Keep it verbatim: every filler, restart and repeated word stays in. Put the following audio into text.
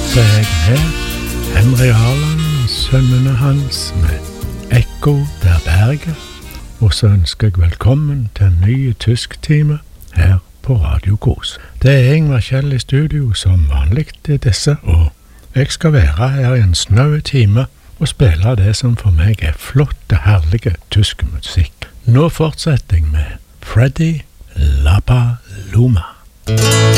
starter jeg med Henry Harland og sønnene hans med Ekko der berget, og så ønsker jeg velkommen til en ny tysk-time her på Radio Kos. Det er Ingvar Kjell i studio som vanlig til disse, og jeg skal være her i en snø time og spille det som for meg er flotte, herlige tysk musikk. Nå fortsetter jeg med Freddy Lapaluma.